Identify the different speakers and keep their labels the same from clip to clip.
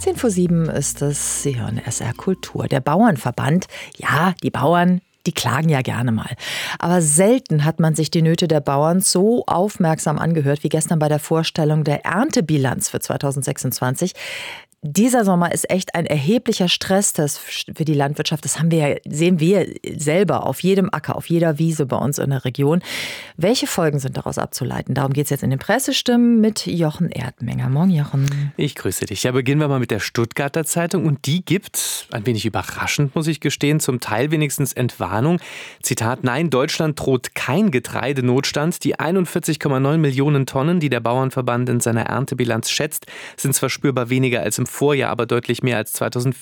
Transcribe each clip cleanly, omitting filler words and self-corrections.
Speaker 1: 10:07 ist es. Sie hören SR Kultur. Der Bauernverband, ja, die Bauern, die klagen ja gerne mal. Aber selten hat man sich die Nöte der Bauern so aufmerksam angehört wie gestern bei der Vorstellung der Erntebilanz für 2026. Dieser Sommer ist echt ein erheblicher Stresstest für die Landwirtschaft. Das sehen wir selber auf jedem Acker, auf jeder Wiese bei uns in der Region. Welche Folgen sind daraus abzuleiten? Darum geht es jetzt in den Pressestimmen mit Jochen Erdmenger. Morgen, Jochen.
Speaker 2: Ich grüße dich. Ja, beginnen wir mal mit der Stuttgarter Zeitung. Und die gibt, ein wenig überraschend, muss ich gestehen, zum Teil wenigstens Entwarnung. Zitat: Nein, Deutschland droht kein Getreidenotstand. Die 41,9 Millionen Tonnen, die der Bauernverband in seiner Erntebilanz schätzt, sind zwar spürbar weniger als im Vorjahr, aber deutlich mehr als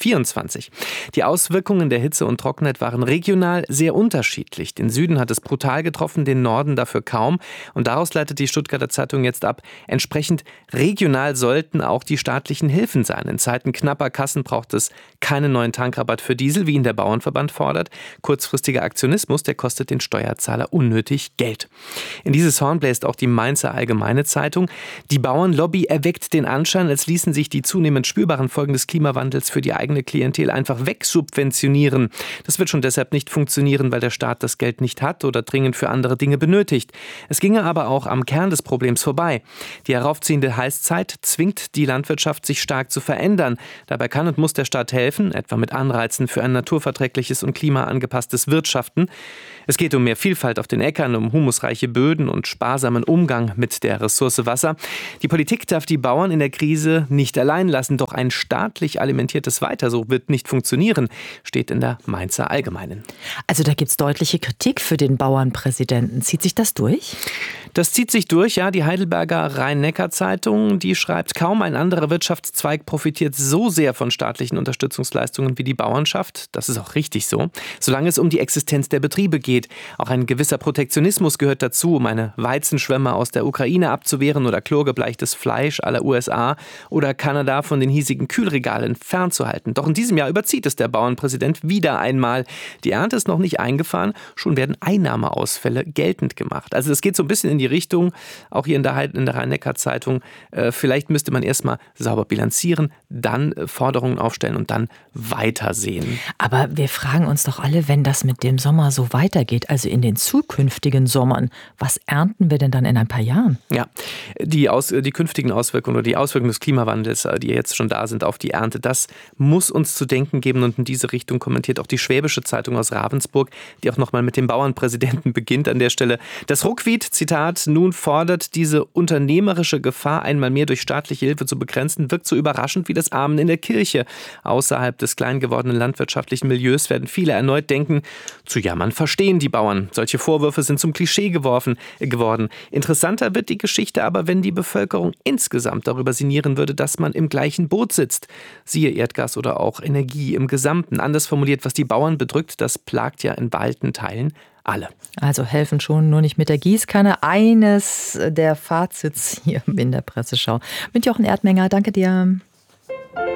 Speaker 2: 2024. Die Auswirkungen der Hitze und Trockenheit waren regional sehr unterschiedlich. Den Süden hat es brutal getroffen, den Norden dafür kaum. Und daraus leitet die Stuttgarter Zeitung jetzt ab: Entsprechend regional sollten auch die staatlichen Hilfen sein. In Zeiten knapper Kassen braucht es keinen neuen Tankrabatt für Diesel, wie ihn der Bauernverband fordert. Kurzfristiger Aktionismus, der kostet den Steuerzahler unnötig Geld. In dieses Horn bläst auch die Mainzer Allgemeine Zeitung. Die Bauernlobby erweckt den Anschein, als ließen sich die zunehmend spürbaren Folgen des Klimawandels für die eigene Klientel einfach wegsubventionieren. Das wird schon deshalb nicht funktionieren, weil der Staat das Geld nicht hat oder dringend für andere Dinge benötigt. Es ginge aber auch am Kern des Problems vorbei. Die heraufziehende Heißzeit zwingt die Landwirtschaft, sich stark zu verändern. Dabei kann und muss der Staat helfen, etwa mit Anreizen für ein naturverträgliches und klimaangepasstes Wirtschaften. Es geht um mehr Vielfalt auf den Äckern, um humusreiche Böden und sparsamen Umgang mit der Ressource Wasser. Die Politik darf die Bauern in der Krise nicht allein lassen, doch ein staatlich alimentiertes Weiter so wird nicht funktionieren, steht in der Mainzer Allgemeinen.
Speaker 1: Also da gibt es deutliche Kritik für den Bauernpräsidenten. Zieht sich das durch?
Speaker 2: Das zieht sich durch, ja. Die Heidelberger Rhein-Neckar-Zeitung, die schreibt: Kaum ein anderer Wirtschaftszweig profitiert so sehr von staatlichen Unterstützungsleistungen wie die Bauernschaft. Das ist auch richtig so. Solange es um die Existenz der Betriebe geht. Auch ein gewisser Protektionismus gehört dazu, um eine Weizenschwemme aus der Ukraine abzuwehren oder chlorgebleichtes Fleisch à la USA oder Kanada von den hiesigen Kühlregalen fernzuhalten. Doch in diesem Jahr überzieht es der Bauernpräsident wieder einmal. Die Ernte ist noch nicht eingefahren, schon werden Einnahmeausfälle geltend gemacht. Also es geht so ein bisschen in die Richtung, auch hier in der Rhein-Neckar-Zeitung, vielleicht müsste man erstmal sauber bilanzieren, dann Forderungen aufstellen und dann weitersehen.
Speaker 1: Aber wir fragen uns doch alle, wenn das mit dem Sommer so weitergeht, also in den zukünftigen Sommern, was ernten wir denn dann in ein paar Jahren?
Speaker 2: Ja, die künftigen Auswirkungen oder die Auswirkungen des Klimawandels, die jetzt schon da sind auf die Ernte, das muss uns zu denken geben, und in diese Richtung kommentiert auch die Schwäbische Zeitung aus Ravensburg, die auch nochmal mit dem Bauernpräsidenten beginnt an der Stelle. Das Ruckwied, Zitat: Nun fordert diese unternehmerische Gefahr einmal mehr durch staatliche Hilfe zu begrenzen, wirkt so überraschend wie das Amen in der Kirche. Außerhalb des klein gewordenen landwirtschaftlichen Milieus werden viele erneut denken, zu jammern verstehen die Bauern. Solche Vorwürfe sind zum Klischee geworden. Interessanter wird die Geschichte aber, wenn die Bevölkerung insgesamt darüber sinnieren würde, dass man im gleichen Boot sitzt. Siehe Erdgas oder auch Energie im Gesamten. Anders formuliert, was die Bauern bedrückt, das plagt ja in weiten Teilen alle.
Speaker 1: Also helfen schon, nur nicht mit der Gießkanne. Eines der Fazits hier in der Presseschau. Mit Jochen Erdmenger, danke dir.